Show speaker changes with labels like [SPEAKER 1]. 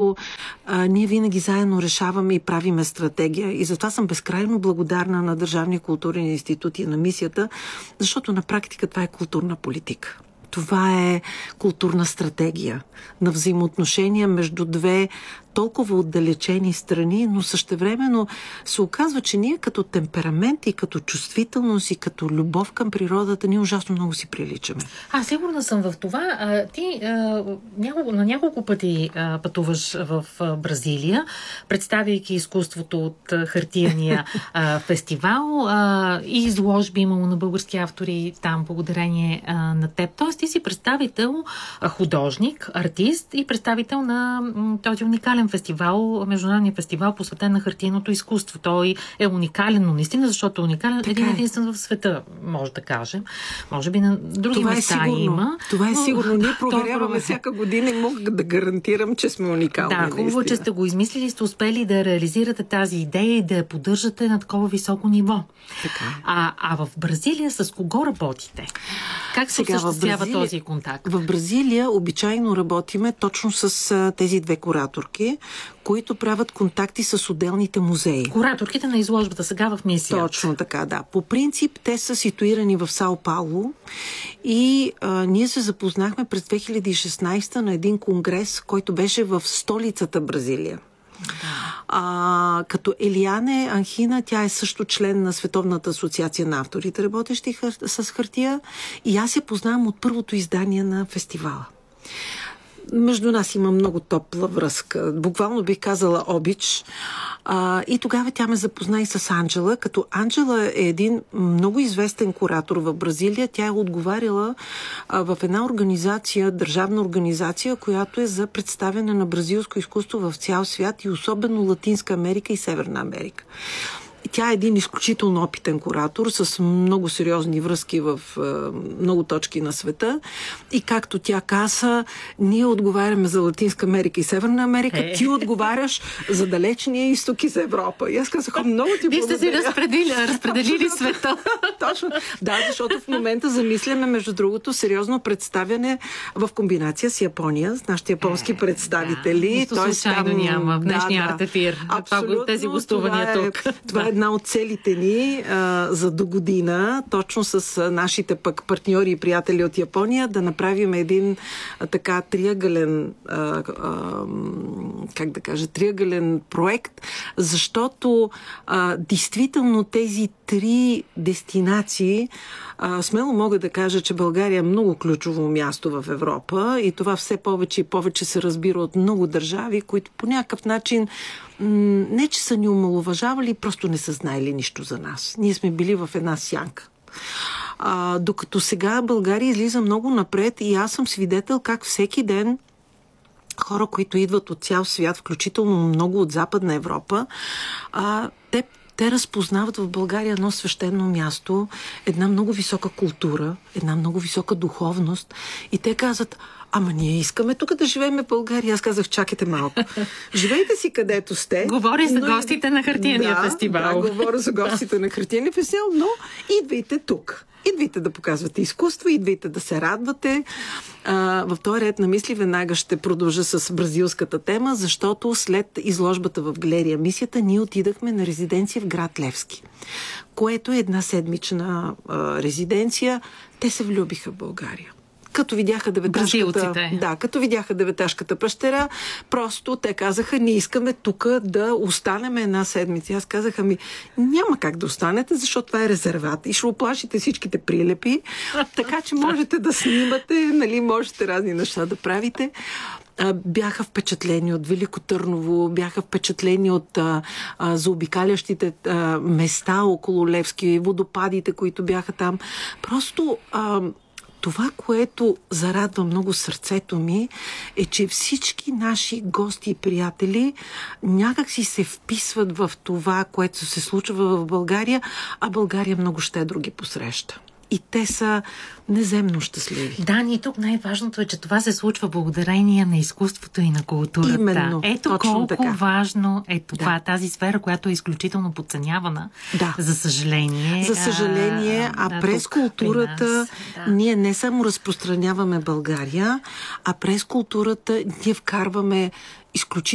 [SPEAKER 1] защото ние винаги заедно решаваме и правиме стратегия. И затова съм безкрайно благодарна на Държавния културен институт и на мисията, защото на практика това е културна политика. Това е културна стратегия на взаимоотношения между две толкова отдалечени страни, но същевременно се оказва, че ние като темперамент и като чувствителност и като любов към природата ние ужасно много си приличаме.
[SPEAKER 2] Сигурна съм в това. Ти на няколко пъти пътуваш в Бразилия, представяйки изкуството от хартияния фестивал и изложби имало на български автори там благодарение на теб. Тоест ти си представител, художник, артист и представител на този уникален фестивал, международния фестивал, посветен на хартийното изкуство. Той е уникален, но наистина, защото е уникален, един в света, може да кажем. Може би на други места има.
[SPEAKER 1] Това е сигурно. Ние проверяваме всяка година и мога да гарантирам, че сме уникални.
[SPEAKER 2] Да, хубаво, че сте го измислили, сте успели да реализирате тази идея и да я поддържате на такова високо ниво.
[SPEAKER 1] Така.
[SPEAKER 2] А в Бразилия с кого работите? Как се осъществява този контакт?
[SPEAKER 1] В Бразилия обичайно работиме точно с тези две кураторки, които правят контакти с отделните музеи.
[SPEAKER 2] Кураторките на изложбата сега в мисията.
[SPEAKER 1] Точно така, да. По принцип, те са ситуирани в Сао Пауло и ние се запознахме през 2016 на един конгрес, който беше в столицата Бразилия. Като Елиане Анхина, тя е също член на Световната асоциация на авторите, работещи с хартия, и аз я познавам от първото издание на фестивала. Между нас има много топла връзка. Буквално бих казала обич. И тогава тя ме запозна и с Анджела, като Анджела е един много известен куратор в Бразилия. Тя е отговаряла в една организация, държавна организация, която е за представяне на бразилско изкуство в цял свят и особено Латинска Америка и Северна Америка. Тя е един изключително опитен куратор с много сериозни връзки в много точки на света. И както тя каза, ние отговаряме за Латинска Америка и Северна Америка, ти отговаряш за Далечния изток и за Европа. И аз казах, много ти благодаря.
[SPEAKER 2] Вие сте си разпределили света.
[SPEAKER 1] Точно. Да, защото в момента замисляме, между другото, сериозно представяне в комбинация с Япония, с нашите японски представители.
[SPEAKER 2] Нищо случайно няма в днешния артефир. Тези гостувания тук.
[SPEAKER 1] Това е една от целите ни за до година, точно с нашите пък партньори и приятели от Япония, да направим един така триъгълен триъгълен проект, защото действително тези три дестинации смело мога да кажа, че България е много ключово място в Европа и това все повече и повече се разбира от много държави, които по някакъв начин не че са ни омаловажавали, просто не са знаели нищо за нас. Ние сме били в една сянка. Докато сега България излиза много напред и аз съм свидетел как всеки ден хора, които идват от цял свят, включително много от Западна Европа, те разпознават в България едно свещено място, една много висока култура, една много висока духовност и те казват, ама ние искаме тук да живеем в България. Аз казах, чакайте малко. Живейте си където сте.
[SPEAKER 2] Говори за гостите на хартияния фестивал.
[SPEAKER 1] Да, говоря за гостите на хартияния фестивал, но идвайте тук. Идвайте да показвате изкуство, идвайте да се радвате. В този ред на мисли веднага ще продължа с бразилската тема, защото след изложбата в галерия Мисията ние отидахме на резиденция в град Левски, което е една седмична резиденция. Те се влюбиха в България. Като видяха Деветашката пещера, просто те казаха, ние искаме тук да останем една седмица. Аз казах, няма как да останете, защото това е резерват и ще оплашите всичките прилепи, така че можете да снимате, можете разни неща да правите. Бяха впечатлени от Велико Търново, бяха впечатлени от заобикалящите места около Левски, водопадите, които бяха там. Просто това, което зарадва много сърцето ми, е, че всички наши гости и приятели някак си се вписват в това, което се случва в България, а България много щедро ги посреща. И те са неземно щастливи.
[SPEAKER 2] Да, и тук най-важното е, че това се случва благодарение на изкуството и на културата.
[SPEAKER 1] Именно,
[SPEAKER 2] ето колко
[SPEAKER 1] така.
[SPEAKER 2] Важно е това, тази сфера, която е изключително подценявана.
[SPEAKER 1] Да.
[SPEAKER 2] За съжаление.
[SPEAKER 1] През културата ние не само разпространяваме България, а през културата ние вкарваме изключително